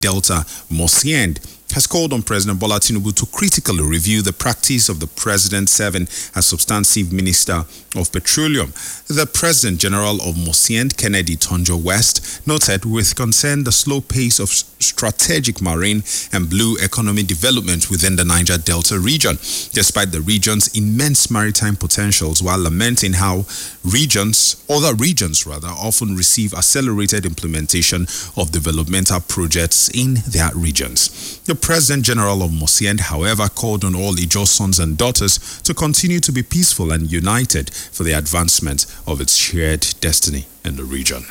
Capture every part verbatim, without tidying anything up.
Delta, Mosiend, has called on President Bola Tinubu to critically review the practice of the president serving as substantive minister of petroleum. The President General of Mosiend, Kennedy Tonjo West, noted with concern the slow pace of strategic marine and blue economy development within the Niger Delta region, despite the region's immense maritime potentials, while lamenting how regions, other regions rather, often receive accelerated implementation of developmental projects in their regions. The President General of Mosiend, however, called on all Ijaw sons and daughters to continue to be peaceful and united for the advancement of its shared destiny in the region.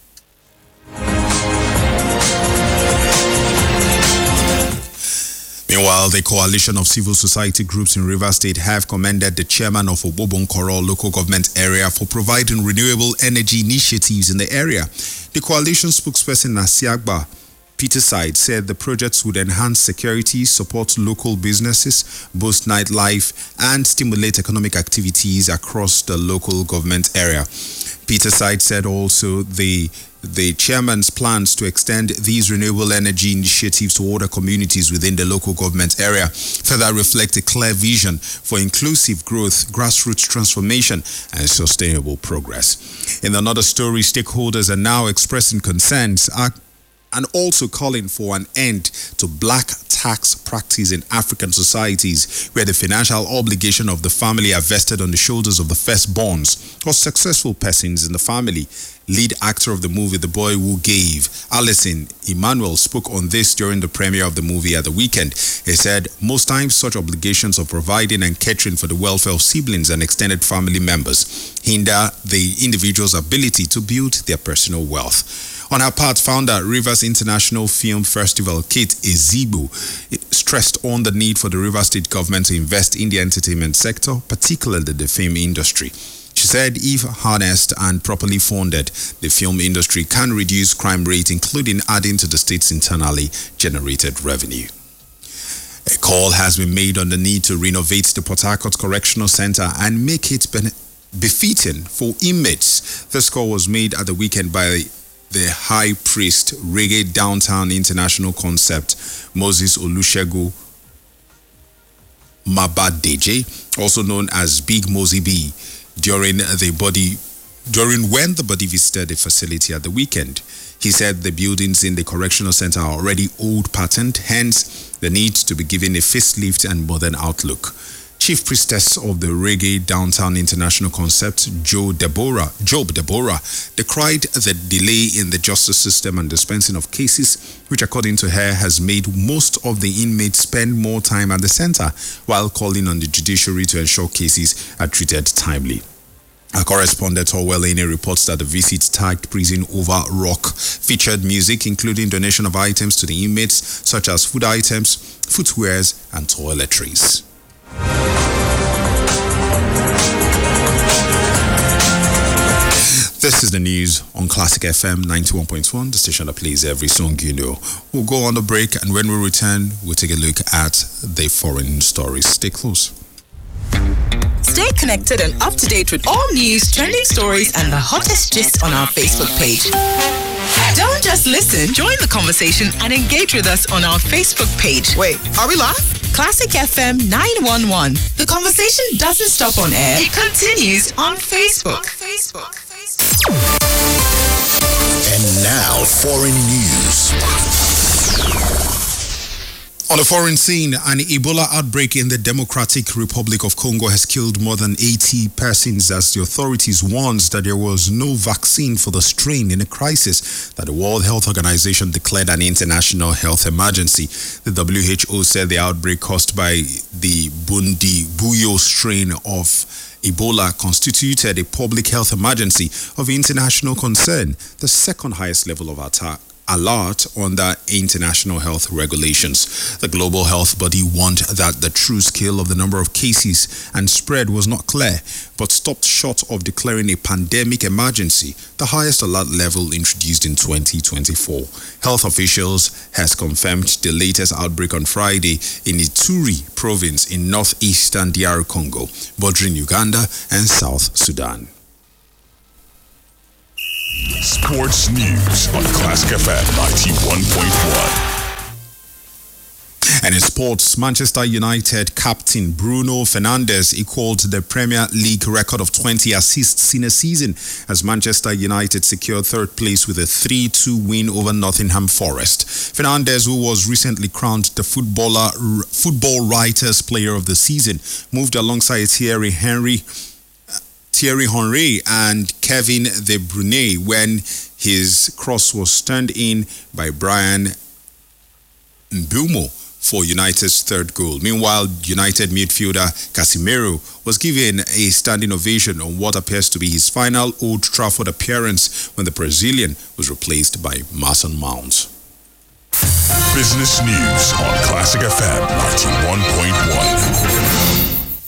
Meanwhile, the coalition of civil society groups in Rivers State have commended the chairman of Obobonkoro local government area for providing renewable energy initiatives in the area. The coalition spokesperson Nasiagba Peterside said the projects would enhance security, support local businesses, boost nightlife, and stimulate economic activities across the local government area. Peterside said also the the chairman's plans to extend these renewable energy initiatives to other communities within the local government area further reflect a clear vision for inclusive growth, grassroots transformation, and sustainable progress. In another story, stakeholders are now expressing concerns and also calling for an end to black tax practice in African societies, where the financial obligation of the family are vested on the shoulders of the firstborns or successful persons in the family. Lead actor of the movie The Boy Who Gave, Alison Emmanuel, spoke on this during the premiere of the movie at the weekend. He said, most times such obligations of providing and catering for the welfare of siblings and extended family members hinder the individual's ability to build their personal wealth. On her part, founder Rivers International Film Festival, Kate Ezigbo, stressed on the need for the Rivers State government to invest in the entertainment sector, particularly the film industry. She said if harnessed and properly funded, the film industry can reduce crime rate, including adding to the state's internally generated revenue. A call has been made on the need to renovate the Port Harcourt Correctional Center and make it befitting for inmates. This call was made at the weekend by the High Priest Reggae Downtown International Concept, Moses Olusegun Mabadeje, also known as Big Mosey B, during the body during when the body visited the facility at the weekend. He said the buildings in the correctional center are already old patterned, hence the need to be given a facelift and modern outlook. Chief Priestess of the Reggae Downtown International Concept, Joe Deborah, Job Deborah, decried the delay in the justice system and dispensing of cases, which according to her has made most of the inmates spend more time at the center, while calling on the judiciary to ensure cases are treated timely. Our correspondent Orwell reports that the visit tagged Prison Over Rock featured music, including donation of items to the inmates, such as food items, footwears, and toiletries. This is the news on Classic F M ninety-one point one, the station that plays every song you know. We'll go on a break, and when we return, we'll take a look at the foreign stories. Stay close. Stay connected and up to date with all news, trending stories, and the hottest gist on our Facebook page. Don't just listen, join the conversation and engage with us on our Facebook page. Wait, are we live? Classic F M nine one one. The conversation doesn't stop on air. It continues on Facebook. On Facebook. Facebook. And now, foreign news. On the foreign scene, an Ebola outbreak in the Democratic Republic of Congo has killed more than eighty persons as the authorities warned that there was no vaccine for the strain in a crisis that the World Health Organization declared an international health emergency. The W H O said the outbreak caused by the Bundibugyo strain of Ebola constituted a public health emergency of international concern, the second highest level of attack. Alert under international health regulations. The global health body warned that the true scale of the number of cases and spread was not clear, but stopped short of declaring a pandemic emergency, the highest alert level introduced in twenty twenty-four. Health officials has confirmed the latest outbreak on Friday in Ituri province in northeastern D R Congo, bordering Uganda and South Sudan. Sports News on Classic F M ninety-one point one. And in sports, Manchester United captain Bruno Fernandes equaled the Premier League record of twenty assists in a season as Manchester United secured third place with a three two win over Nottingham Forest. Fernandes, who was recently crowned the footballer, Football Writers Player of the Season, moved alongside Thierry Henry, Thierry Henry and Kevin De Bruyne when his cross was turned in by Brian Mbeumo for United's third goal. Meanwhile, United midfielder Casemiro was given a standing ovation on what appears to be his final Old Trafford appearance when the Brazilian was replaced by Mason Mount. Business News on Classic F M ninety-one point one.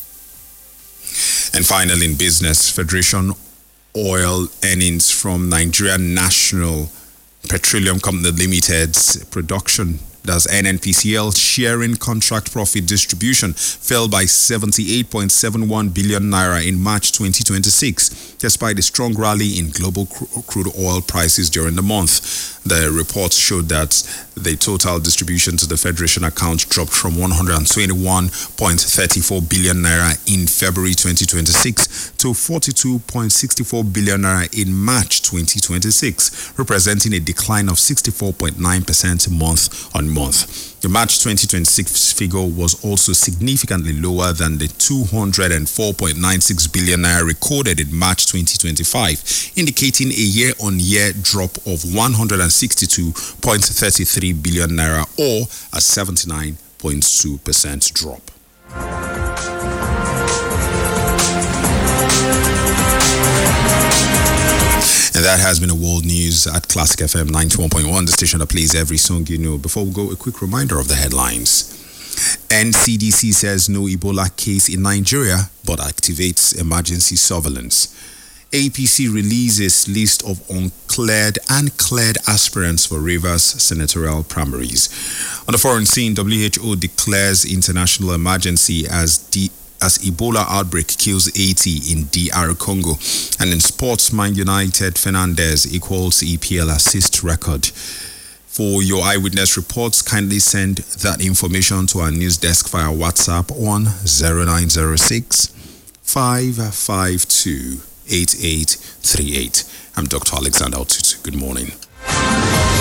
And finally, in business, Federation Oil earnings from Nigerian National Petroleum Company Limited's production, that's N N P C L, sharing contract profit distribution fell by seventy-eight point seven one billion naira in March twenty twenty-six, despite a strong rally in global crude oil prices during the month. The report showed that the total distribution to the Federation account dropped from one hundred twenty-one point three four billion naira in February twenty twenty-six to forty-two point six four billion naira in March twenty twenty-six, representing a decline of sixty-four point nine percent month on month. The March twenty twenty-six figure was also significantly lower than the two hundred four point nine six billion naira recorded in March twenty twenty-five, indicating a year-on-year drop of one hundred sixty-two point three three billion naira, or a seventy-nine point two percent drop. And that has been a world news at Classic F M ninety-one point one, the station that plays every song you know. Before we go, a quick reminder of the headlines. N C D C says no Ebola case in Nigeria, but activates emergency surveillance. A P C releases list of uncleared and cleared aspirants for Rivers senatorial primaries. On the foreign scene, W H O declares international emergency as D as Ebola outbreak kills eighty in D R Congo. And in sports, Man United Fernandes equals E P L assist record. For your eyewitness reports, kindly send that information to our news desk via WhatsApp on zero nine zero six, five five two, eight eight three eight. I'm Doctor Alexander Otutu. Good morning.